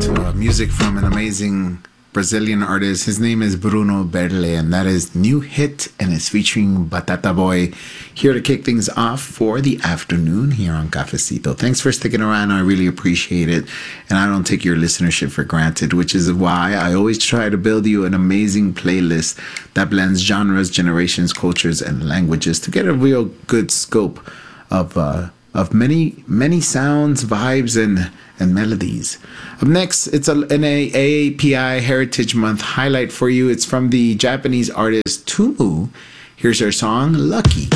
to music from an amazing Brazilian artist. His name is Bruno Berle, and that is New Hit, and it's featuring Batata Boy. Here to kick things off for the afternoon here on Cafecito. Thanks for sticking around. I really appreciate it, and I don't take your listenership for granted, which is why I always try to build you an amazing playlist that blends genres, generations, cultures, and languages to get a real good scope of many sounds, vibes, and melodies. Up next, it's an AAPI Heritage Month highlight for you. It's from the Japanese artist Tumu. Here's her song, Lucky.